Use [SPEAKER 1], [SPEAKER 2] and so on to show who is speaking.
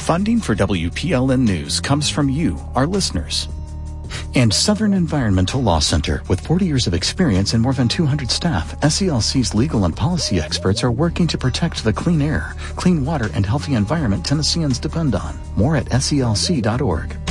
[SPEAKER 1] Funding for WPLN News comes from you, our listeners. And Southern Environmental Law Center. With 40 years of experience and more than 200 staff, SELC's legal and policy experts are working to protect the clean air, clean water, and healthy environment Tennesseans depend on. More at SELC.org.